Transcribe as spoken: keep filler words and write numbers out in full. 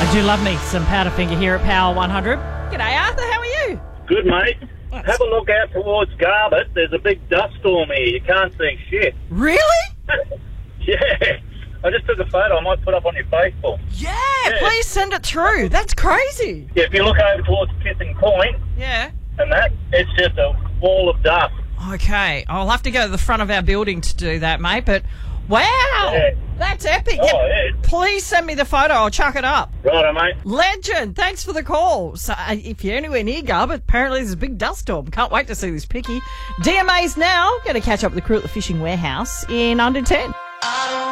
I do love me some Powderfinger here at Power one hundred. G'day, Arthur. How are you? Good, mate. That's- Have a look out towards Garbutt. There's a big dust storm here. You can't see shit. Really? Yeah. I just took a photo. I might put up on your Facebook. Yeah, Yeah. please send it through. That's crazy. Yeah, if you look over towards Kissing Point Yeah. and that, it's just a wall of dust. Okay, I'll have to go to the front of our building to do that, mate, but wow, Yeah. that's epic. Oh, Yeah, yeah. please send me the photo. I'll chuck it up. Righto, mate. Legend, thanks for the call. So, uh, if you're anywhere near Garbutt, apparently there's a big dust storm. Can't wait to see this picky. D M A's now. Going to catch up with the crew at the Fishing Warehouse in under ten.